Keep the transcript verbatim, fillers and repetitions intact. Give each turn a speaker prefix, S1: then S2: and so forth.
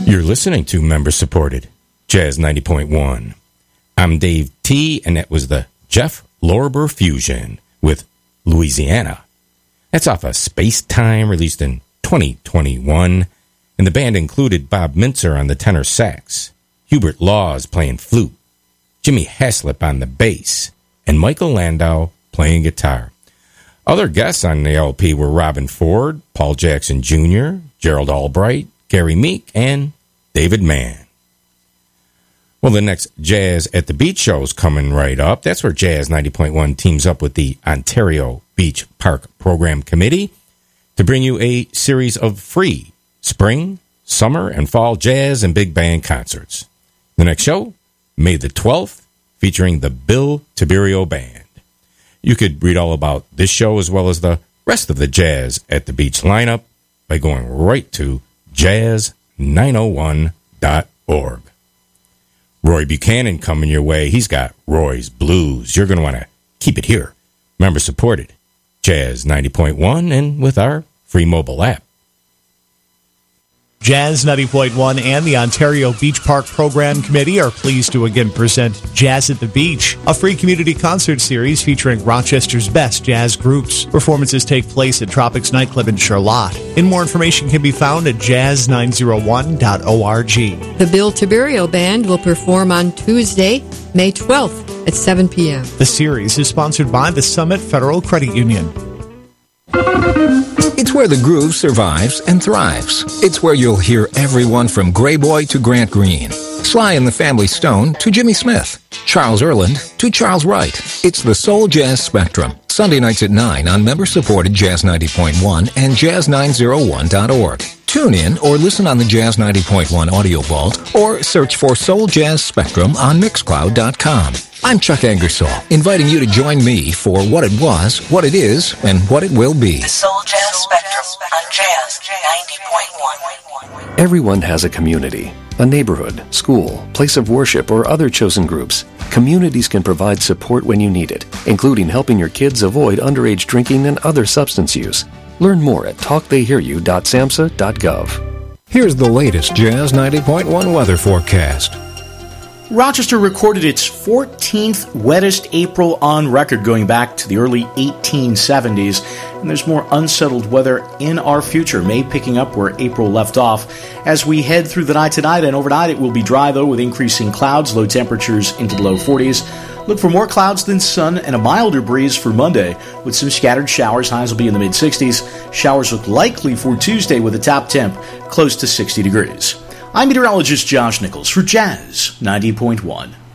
S1: You're listening to member-supported Jazz ninety point one. I'm Dave T., and that was the Jeff Lorber Fusion with Louisiana. That's off of Space Time, released in twenty twenty-one, and the band included Bob Mintzer on the tenor sax, Hubert Laws playing flute, Jimmy Haslip on the bass, and Michael Landau playing guitar. Other guests on the L P were Robin Ford, Paul Jackson Junior, Gerald Albright, Gary Meek, and David Mann. Well, the next Jazz at the Beach show is coming right up. That's where Jazz ninety point one teams up with the Ontario Beach Park Program Committee to bring you a series of free spring, summer, and fall jazz and big band concerts. The next show, May the twelfth, featuring the Bill Tiberio Band. You could read all about this show as well as the rest of the Jazz at the Beach lineup by going right to jazz nine oh one dot org. Roy Buchanan coming your way. He's got Roy's Blues. You're going to want to keep it here. Member supported. Jazz ninety point one and with our free mobile app.
S2: Jazz ninety point one and the Ontario Beach Park Program Committee are pleased to again present Jazz at the Beach, a free community concert series featuring Rochester's best jazz groups. Performances take place at Tropics Nightclub in Charlotte. And more information can be found at jazz nine oh one dot org.
S3: The Bill Tiberio Band will perform on Tuesday, May twelfth at seven p.m.
S2: The series is sponsored by the Summit Federal Credit Union.
S4: It's where the groove survives and thrives. It's where you'll hear everyone from Gray Boy to Grant Green, Sly and the Family Stone to Jimmy Smith, Charles Erland to Charles Wright. It's the Soul Jazz Spectrum, Sunday nights at nine on member-supported Jazz ninety point one and jazz nine oh one dot org. Tune in or listen on the Jazz ninety point one Audio Vault or search for Soul Jazz Spectrum on mixcloud dot com. I'm Chuck Angersall, inviting you to join me for what it was, what it is, and what it will be.
S5: The Soul Jazz Spectrum on Jazz ninety point one.
S6: Everyone has a community, a neighborhood, school, place of worship, or other chosen groups. Communities can provide support when you need it, including helping your kids avoid underage drinking and other substance use. Learn more at talk they hear you dot samhsa dot gov.
S4: Here's the latest Jazz ninety point one weather forecast.
S7: Rochester recorded its fourteenth wettest April on record going back to the early eighteen seventies, and there's more unsettled weather in our future, May picking up where April left off. As we head through the night tonight and overnight, it will be dry, though, with increasing clouds, low temperatures into the low forties. Look for more clouds than sun and a milder breeze for Monday, with some scattered showers. Highs will be in the mid-sixties. Showers look likely for Tuesday with a top temp close to sixty degrees. I'm meteorologist Josh Nichols for Jazz ninety point one.